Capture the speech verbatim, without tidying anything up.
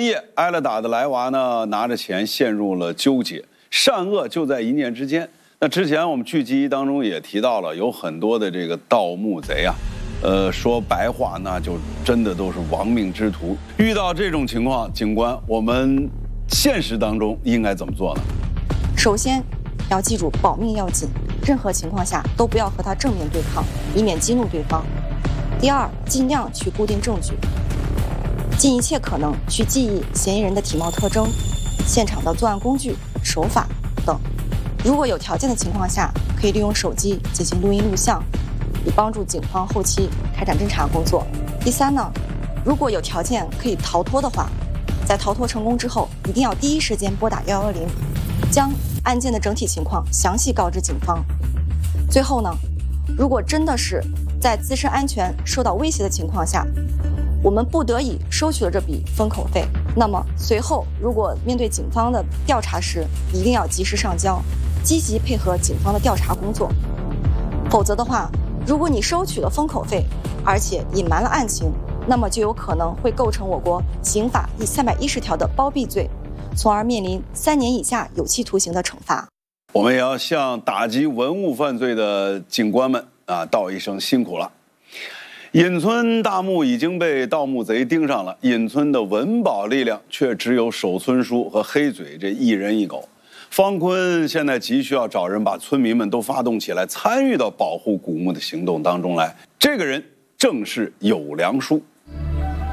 夜，挨了打的莱娃呢，拿着钱陷入了纠结，善恶就在一念之间。那之前我们剧集当中也提到了，有很多的这个盗墓贼啊，呃，说白话那就真的都是亡命之徒。遇到这种情况，警官，我们现实当中应该怎么做呢？ 首先，要记住保命要紧，任何情况下都不要和他正面对抗，以免激怒对方。第二，尽量去固定证据。尽一切可能去记忆嫌疑人的体貌特征、现场的作案工具、手法等。如果有条件的情况下，可以利用手机进行录音录像，以帮助警方后期开展侦查工作。第三呢，如果有条件可以逃脱的话，在逃脱成功之后，一定要第一时间拨打一一零，将案件的整体情况详细告知警方。最后呢，如果真的是在自身安全受到威胁的情况下，我们不得已收取了这笔封口费，那么随后如果面对警方的调查时，一定要及时上交，积极配合警方的调查工作。否则的话，如果你收取了封口费，而且隐瞒了案情，那么就有可能会构成我国刑法第三百一十条的包庇罪，从而面临三年以下有期徒刑的惩罚。 我们也要向打击文物犯罪的警官们啊道一声辛苦了。尹村大墓已经被盗墓贼盯上了，尹村的文保力量却只有守村叔和黑嘴这一人一狗。方坤现在急需要找人把村民们都发动起来，参与到保护古墓的行动当中来。这个人正是有良书。